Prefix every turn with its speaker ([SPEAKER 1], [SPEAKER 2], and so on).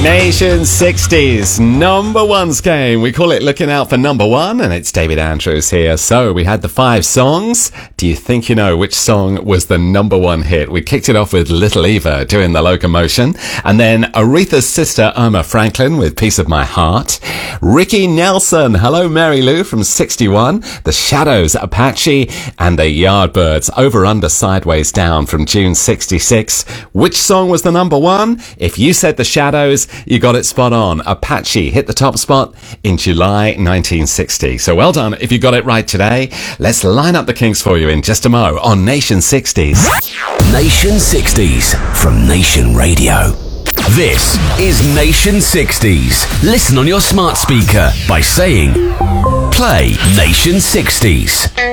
[SPEAKER 1] Nation 60s number ones game. We call it Looking Out for Number One, and it's David Andrews here. So we had the 5 songs. Do you think you know which song was the number one hit? We kicked it off with Little Eva doing The Locomotion, and then Aretha's sister Irma Franklin with Piece of My Heart. Ricky Nelson, Hello Mary Lou from 61. The Shadows, Apache, and the Yardbirds, Over Under Sideways Down from June 66. Which song was the number one? If you said The Shadows, you got it spot on. Apache hit the top spot in July 1960. So well done if you got it right today. Let's line up the Kinks for you in just a mo on Nation 60s.
[SPEAKER 2] Nation 60s from Nation Radio. This is Nation 60s. Listen on your smart speaker by saying, play Nation 60s.